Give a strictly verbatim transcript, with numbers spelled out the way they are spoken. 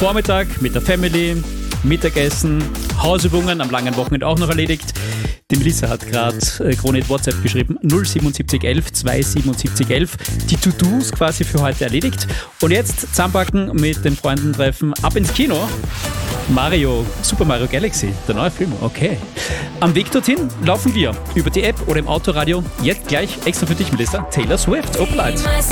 Vormittag mit der Family, Mittagessen, Hausübungen, am langen Wochenende auch noch erledigt. Die Melissa hat gerade äh, Kronet WhatsApp geschrieben, null siebenundsiebzig elf zweihundertsiebenundsiebzig elf. Die To-Dos quasi für heute erledigt. Und jetzt zusammenpacken, mit den Freunden treffen, ab ins Kino. Mario, Super Mario Galaxy, der neue Film, okay. Am Weg dorthin laufen wir über die App oder im Autoradio. Jetzt gleich extra für dich, Melissa, Taylor Swift, Open Lights.